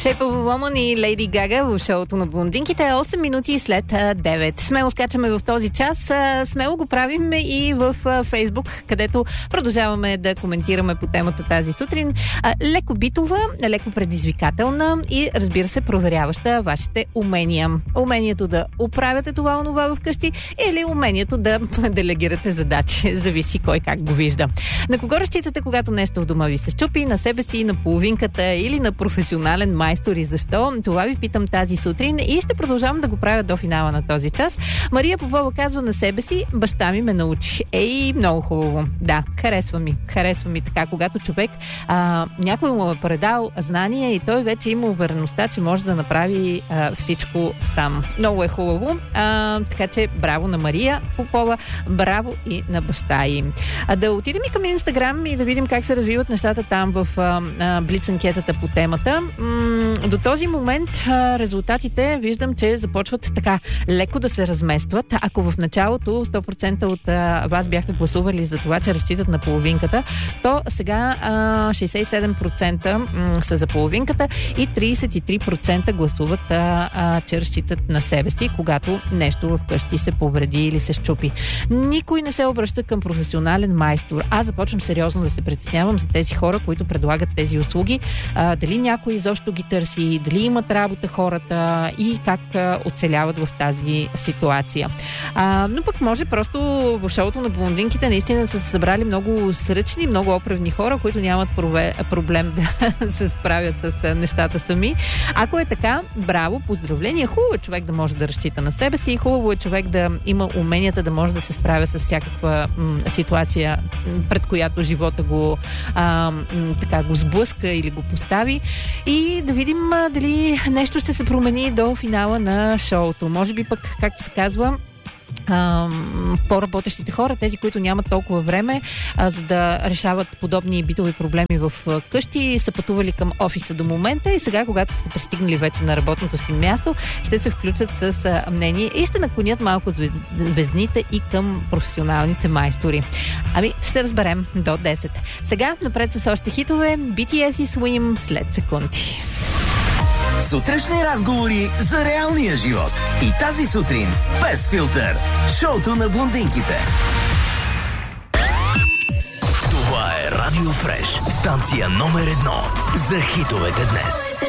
Shape of a Woman и Лейди Гага в шоуто на блондинките. 8 минути след 9. Смело скачаме в този час. Смело го правим и в Фейсбук, където продължаваме да коментираме по темата тази сутрин. Леко битова, леко предизвикателна и, разбира се, проверяваща вашите умения. Умението да оправяте това вкъщи или умението да делегирате задачи. Зависи кой как го вижда. На кого разчитате, когато нещо в дома ви се счупи? На себе си, на половинката или на професионален майстор и защо? Това ви питам тази сутрин и ще продължавам да го правя до финала на този час. Мария Попова казва на себе си: баща ми ме научи. Ей, много хубаво. Да, харесва ми така, когато човек някой му е предал знания и той вече има увереността, че може да направи всичко сам. Много е хубаво. Така че браво на Мария Попова, браво и на баща им. Да отидем и към Инстаграм и да видим как се развиват нещата там в Блиц анкетата по темата. До този момент резултатите виждам, че започват така леко да се разместват. Ако в началото 100% от вас бяха гласували за това, че разчитат на половинката, то сега 67% са за половинката и 33% гласуват, че разчитат на себе си, когато нещо вкъщи се повреди или се счупи. Никой не се обръща към професионален майстор. Аз започвам сериозно да се притеснявам за тези хора, които предлагат тези услуги. Дали някой изобщо ги търси, дали имат работа хората и как оцеляват в тази ситуация. Но пък може просто в шоуто на блондинките наистина са се събрали много сръчни, много оправни хора, които нямат проблем да се справят с нещата сами. Ако е така, браво, поздравления. Хубаво е човек да може да разчита на себе си и хубаво е човек да има уменията да може да се справя с всякаква ситуация, пред която живота го го сблъска или го постави, и да видим дали нещо ще се промени до финала на шоуто. Може би пък, както се казва, по-работещите хора, тези, които нямат толкова време за да решават подобни битови проблеми в къщи, са пътували към офиса до момента и сега, когато са пристигнали вече на работното си място, ще се включат с мнение и ще наклонят малко звездните и към професионалните майстори. Ще разберем до 10. Сега напред с още хитове. BTS и Swim след секунди. Сутрешни разговори за реалния живот. И тази сутрин без филтър. Шоуто на блондинките. Това е Радио Фреш. Станция номер 1 за хитовете днес.